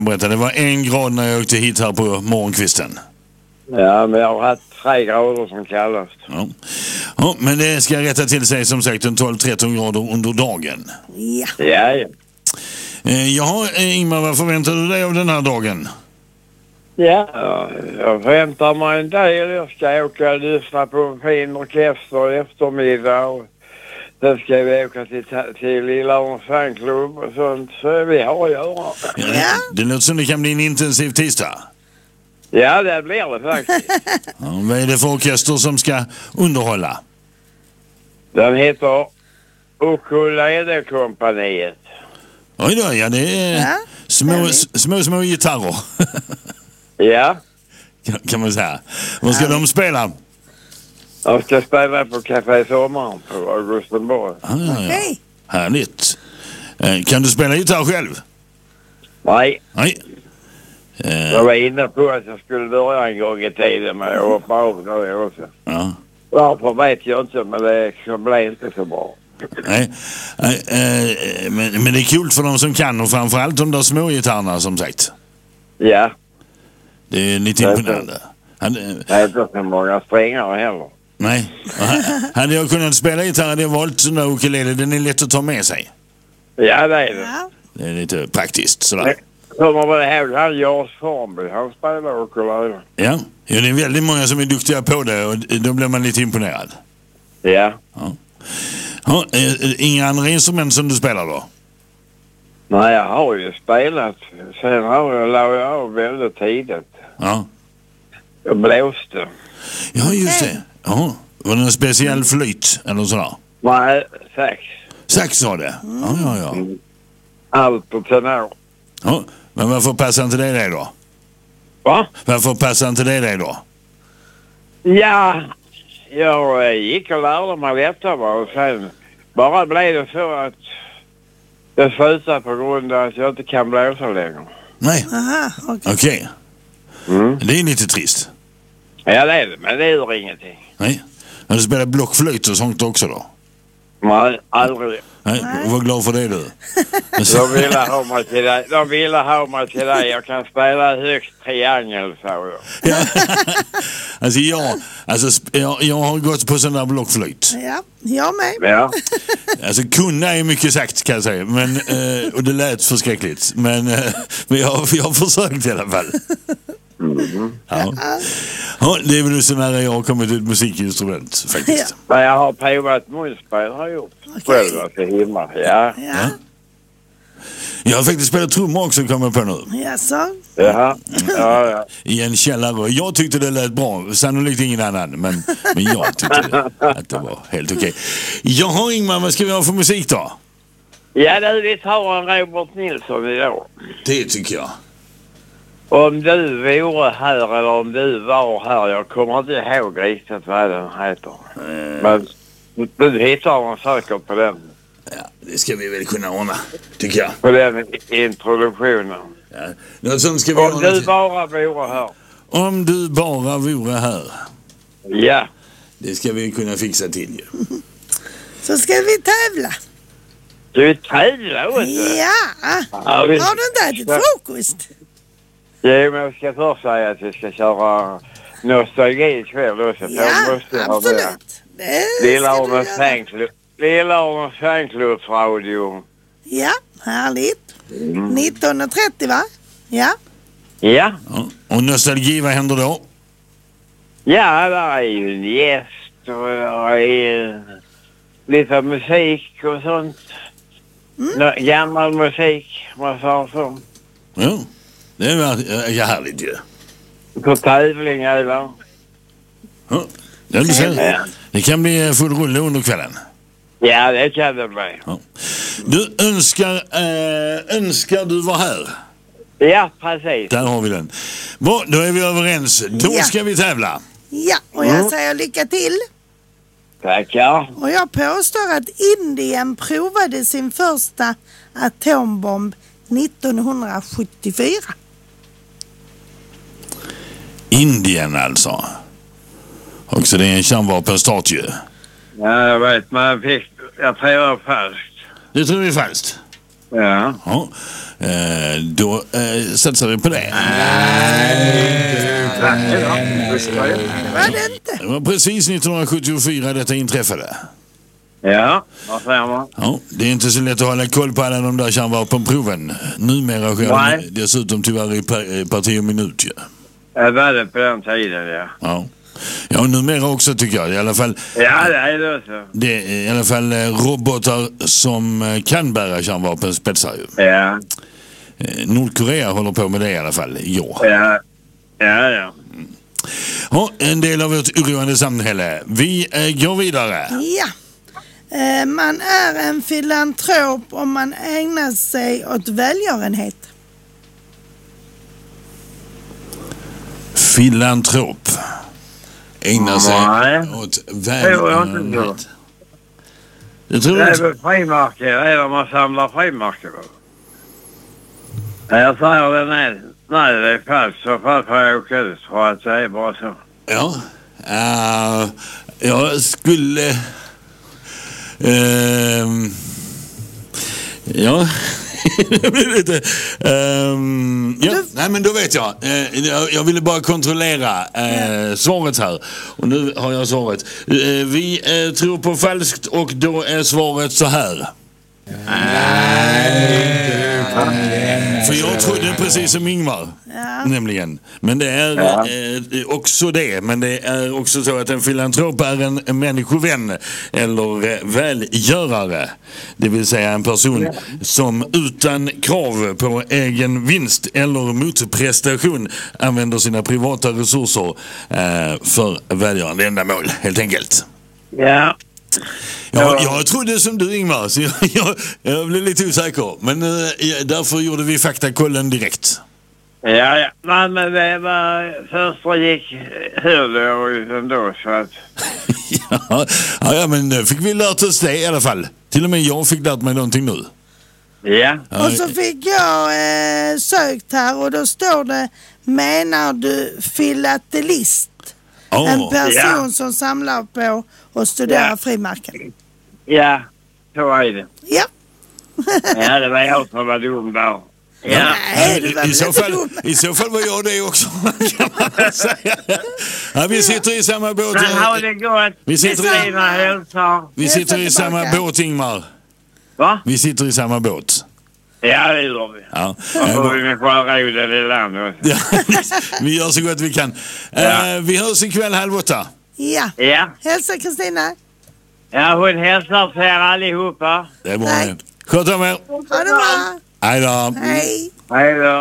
Berätta, det var 1 grad när jag åkte hit här på morgonkvisten. Ja, men jag har haft 3 grader som kallast. Ja. Ja, men det ska rätta till sig som sagt en 12-13 grader under dagen. Ja. Ja. Jaha, Ingmar, vad förväntar du dig av den här dagen? Ja, jag förväntar mig en del. Jag ska åka och lyssna på en fin orkester i eftermiddag. Och sen ska vi åka till Lilla fanklubb och sånt. Så vi har att göra. Ja. Det låter som det kan bli en intensiv tisdag. Ja, det blir det faktiskt. Ja, vad är det för orkester som ska underhålla? Den heter Ukulele-kompaniet. Oj då, ja, det är små gitarrer. Ja. Kan man säga. Vad ska de spela? Jag ska spela på Café Sommaren på Augustenborg. Ja. Härligt. Kan du spela gitarr själv? Nej. Jag var inne på att jag skulle börja en gång i tiden med att hoppa av då också. Ja. Varför vet jag inte, men det blev inte så bra. Nej. Men det är kul för de som kan och framförallt de där små gitarrerna som sagt. Ja. Det är lite imponerande. Det är inte så många strängar heller. Nej. Hade jag kunnat spela gitarr hade jag valt sån där ukulele. Den är lätt att ta med sig. Ja, det är det. Det är lite praktiskt sådär. Kommer väl ihåg han Lars Formby, han spelar ukulele. Ja, det är väldigt många som är duktiga på det och då blir man lite imponerad. Ja. Inga andra instrument som du spelar då? Nej, jag har ju spelat. Sen la jag av väldigt tidigt. Ja. Jag blåste. Ja, just det. Ja. Var det en speciell flyt eller sådär? Nej, sax. Sax var det? Ja. Allt och tenor. Ja, men varför passar inte det då? Va? Varför passar inte det då? Ja, jag gick och lärde mig detta och sen bara blev det så att jag slutade på grund av att jag inte kan blåsa längre. Nej. Aha, okej. Det är lite trist. Ja, det är det, men det gör ingenting. Nej. Men du spelar blockflöjt och sånt också då? Nej, aldrig. Nej, var glad för det du. De ville ha mig till dig. Jag kan spela högst triangel, sa jag. Ja. Jag har gått på sån där blockflöjt. Ja, jag med. Ja. Alltså kunna är mycket sagt kan jag säga. Men, och det lät förskräckligt. Men jag har försökt i alla fall. Ja, det är väl så nära jag har kommit till ett musikinstrument faktiskt. Men jag har provat munspel har jag gjort. Själv alltså hemma. Ja. Jag har faktiskt spelat trummor också, kommer jag på nu. Jaså? Ja. I en källare. Jag tyckte det lät bra. Sannolikt ingen annan. Men jag tyckte att det var helt okej. Jaha Ingmar, vad ska vi ha för musik då? Ja, vi tar en Robert Nilsson idag. Det tycker jag. Om du vore här eller om du var här, jag kommer inte ihåg riktigt vad den heter. Men du hittar den säkert på den. Ja, det ska vi väl kunna ordna, tycker jag. På den introduktionen. Ja. Sånt ska vi om du bara vore här. Om du bara vore här. Ja. Det ska vi kunna fixa till ju. Så ska vi tävla. Du tävlar också? Ja. Har du inte ätit frukost? Jo, men jag ska först säga att vi ska köra nostalgi ikväll också. Ja, absolut. Lilla Ormens fanklubbsradio. Ja, härligt. 19.30 va? Ja. Ja. Och nostalgi, vad händer då? Ja, där är ju en gäst och där är lite musik och sånt. Gammal musik, man sa så. Ja. Det är härligt ju. På tävling eller? Ja, det kan bli full rulle under kvällen. Ja, det kan det bli. Ja. Du önskar du var här? Ja, precis. Där har vi den. Bra, då är vi överens. Då ska vi tävla. Ja, och jag säger lycka till. Tackar. Och jag påstår att Indien provade sin första atombomb 1974. Indien alltså. Också det är en kärnvapenstat ju. Ja, jag vet, men jag tror det är falskt. Du tror det är falskt? Ja. Ja. Då satsar vi på det. Var det inte? Det var precis 1974 detta inträffade. Ja, vad säger man? Ja, det är inte så lätt att hålla koll på alla de där kärnvapenproven. Numera sker det dessutom tyvärr i parti och minut. Ja. Jag var det på den tiden, ja. Ja. Ja, numera också tycker jag. I alla fall, Ja, det är det så. det är i alla fall robotar som kan bära kärnvapenspetsar ju. Ja. Nordkorea håller på med det i alla fall. Ja. Ja. Ja. Ja, en del av vårt oroande samhälle. Vi går vidare. Ja. Man är en filantrop om man ägnar sig åt välgörenhet. Filantrop. Ägnar sig åt välgörenhet. Jag tror det är väl frimärke. Det är där man samlar frimärke. Jag säger det nej, det är falskt. Så fall får jag åka ut för att det är bara så. Ja. Jag skulle... ja... det blir lite... nej, men då vet jag. Jag ville bara kontrollera svaret här. Och nu har jag svaret. Vi tror på falskt och då är svaret så här. För jag trodde precis som Ingmar, nämligen. Men det är också det. Men det är också så att en filantrop är en människovän eller välgörare. Det vill säga en person som utan krav på egen vinst eller motprestation använder sina privata resurser för välgörande ändamål, helt enkelt. Ja. Jag trodde som du, Ingmar, så jag blev lite osäker. Men därför gjorde vi faktakollen direkt. Ja. Nej, men det var första gick hur ändå så att... ja, men nu fick vi lärt oss det i alla fall. Till och med jag fick lärt mig någonting nu. Ja. Och så fick jag sökt här och då står det: menar du filatelist? En person som samlar på och studerar frimärken. Ja, så är det. Ja. Ja, det var jag som var dum där. Ja. I så fall var jag det också, kan man säga. Ja, vi sitter i samma båt. Vi sitter i samma båt, Ingmar. Va? Vi sitter i samma båt. Ja, det gör vi. Ja. Och vi med skärroden i landet. Ja, vi gör så gott vi kan. Vi hörs ikväll 7:30. Ja. Hälsa Kristina. Ja, hon hälsar till er allihopa. Det är bra. Sköt om er. Ha det bra. Hej då. Hej. Hej då.